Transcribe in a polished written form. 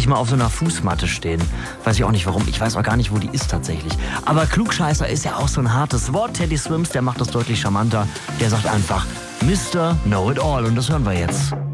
ich mal auf so einer Fußmatte stehen. Weiß ich auch nicht warum. Ich weiß auch gar nicht, wo die ist tatsächlich. Aber Klugscheißer ist ja auch so ein hartes Wort. Teddy Swims, der macht das deutlich charmanter. Der sagt einfach Mr. Know-it-all. Und das hören wir jetzt.